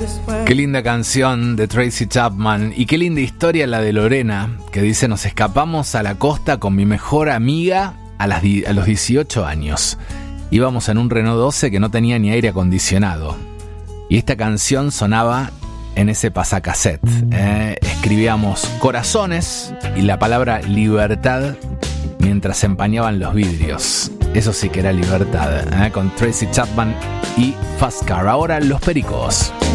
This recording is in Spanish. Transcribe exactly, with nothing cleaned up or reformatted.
Qué linda canción de Tracy Chapman y qué linda historia la de Lorena, que dice: nos escapamos a la costa con mi mejor amiga a, las di- a los dieciocho años. Íbamos en un Renault doce que no tenía ni aire acondicionado. Y esta canción sonaba en ese pasacassette. Eh, escribíamos corazones y la palabra libertad mientras se empañaban los vidrios. Eso sí que era libertad, ¿eh? Con Tracy Chapman y Fast Car. Ahora Los Pericos.